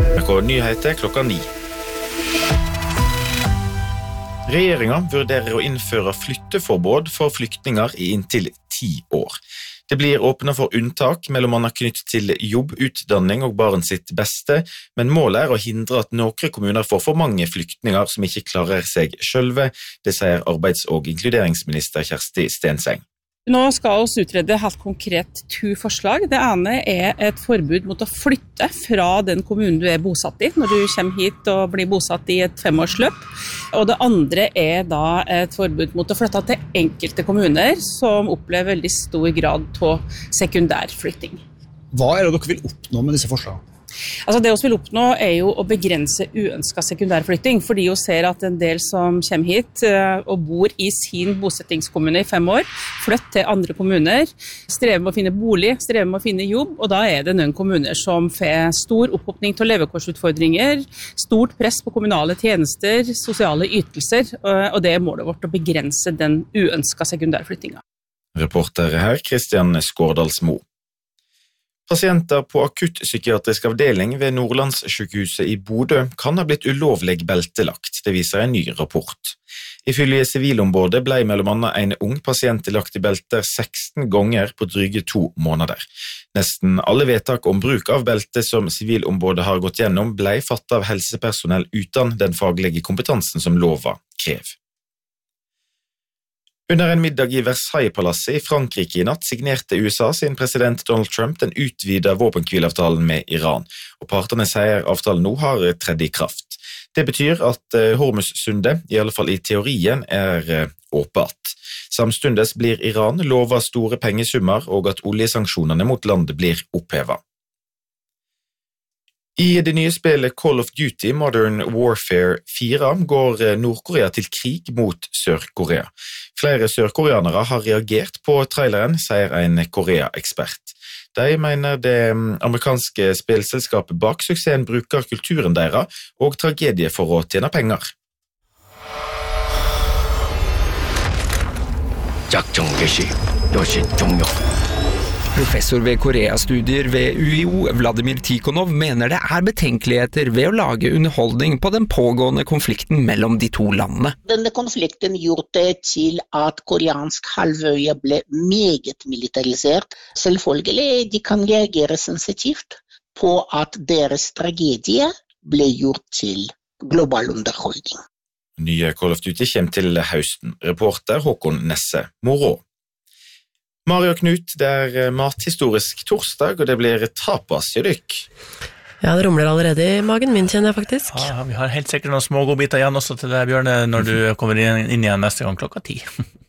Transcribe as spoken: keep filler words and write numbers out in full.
N R K-nyheter klokka ni. Regjeringen vurderer å innføre flytteforbud for flyktninger i inntil ti år. Det blir åpnet for unntak, mellom annet knyttet til jobb, utdanning og barn sitt beste, men målet er å hindre at noen kommuner får for mange flyktninger som ikke klarer seg sjølve, det sier arbeids- og inkluderingsminister Kjersti Stenseng. Nå skal vi utrede helt konkret to forslag. Det ene er et forbud mot å flytte fra den kommunen du er bosatt i, når du kommer hit og blir bosatt i et femårsløp. Og det andre er da et forbud mot å flytte til enkelte kommuner som opplever veldig stor grad av sekundærflytting. Hva er det dere vil oppnå med disse forslagene? Altså det vi vil oppnå er jo å begrense uønsket sekundærflytting, fordi vi ser at en del som kommer hit og bor i sin bosettingskommune i fem år, flytter til andre kommuner, strever med å finne bolig, strever med å finne jobb, og da er det noen kommuner som får stor opphopning til levekårsutfordringer, stort press på kommunale tjenester, sosiale ytelser, og det er målet vårt å begrense den uønsket sekundærflyttingen. Reporter her, Kristian Skårdalsmo. Pasienter på akuttpsykiatrisk avdeling ved Nordlandssykehuset i Bodø kan ha blitt ulovlig beltelagt, det viser en ny rapport. Ifølge Sivilombudet ble mellom annet en ung pasient lagt i belter seksten ganger på dryge to måneder. Nesten alle vedtak om bruk av belte som Sivilombudet har gått gjennom ble fattet av helsepersonell uten den faglige kompetansen som lova krev. Under en middag i Versailles-palasset i Frankrike i natt signerte U S A sin president Donald Trump den utvidede våpenhvileavtalen med Iran, og partene sier avtalen nå har tredd i kraft. Det betyr at Hormuzsundet, i alle fall i teorien, er åpent. Samstundes blir Iran lovet store pengesummer og at oljesanksjonene mot landet blir opphevet. I det nye spillet Call of Duty Modern Warfare fire går Nord-Korea til krig mot Sør-Korea. Flere sørkoreanere har reagert på traileren, sier en Korea-ekspert. De mener det amerikanske spillselskapet bak suksessen bruker kulturen deres og tragedie for å tjene penger. Professor ved Korea-studier ved U I O, Vladimir Tikhonov, mener det er betenkeligheter ved å lage underholdning på den pågående konflikten mellom de to landene. Denne konflikten gjorde til at koreansk halvøya ble meget militarisert. Selvfølgelig de kan reagere sensitivt på at deres tragedie ble gjort til global underholdning. Nye Call of Duty kommer til høsten. Reporter Håkon Nesse, Moro. Mario Knut, det er mathistorisk torsdag, og det blir tapas i dykk. Ja, det rumler allerede i magen min, kjenner jeg faktisk. Ja, vi har helt sikkert noen små godbiter igjen også til deg, Bjørne, når du kommer inn, inn igjen neste gang klokka ti.